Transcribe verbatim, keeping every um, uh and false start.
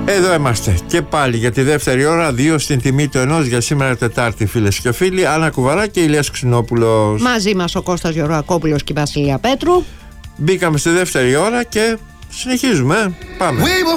Εδώ είμαστε και πάλι για τη δεύτερη ώρα, δύο στην τιμή του ενός για σήμερα Τετάρτη, φίλες και φίλοι. Άννα Κουβαρά και Ηλίας Ξινόπουλος. Μαζί μας ο Κώστας Γεωργακόπουλος και η Βασιλεία Πέτρου. Μπήκαμε στη δεύτερη ώρα και συνεχίζουμε. Πάμε.